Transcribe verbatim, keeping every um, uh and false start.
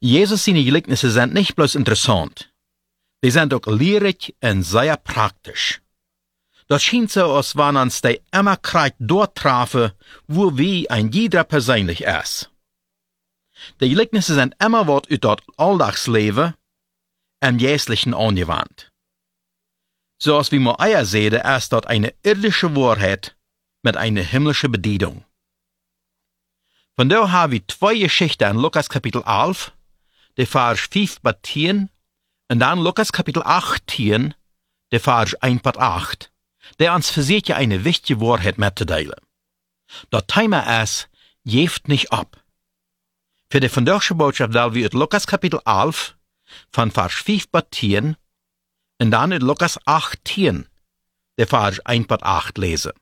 Jesus seine Gleichnisse sind nicht bloß interessant, die sind auch lehrreich und sehr praktisch. Das scheint so, als wenn uns die immer kreid dort trafen, wo wie ein jeder persönlich ist. Die Gleichnisse sind immer wat uit dat Alltagsleben im Jährlichen angewandt. So als wie man eier sehen, ist dort eine irdische Wahrheit mit einer himmlischen Bedienung. Von da haben wir zwei Geschichten in Lukas Kapitel elf, der Vers fünf bis zehn, und dann Lukas Kapitel achtzehn, der Vers eins bis acht, der uns versucht, eine wichtige Wahrheit mitzuteilen. Das Thema ist, gebt nicht ab. Für die vandaagse Botschaft wollen wir uit Lukas Kapitel elf, von Vers fünf bis zehn, und dann uit Lukas achtzehn, der Vers eins bis acht lesen.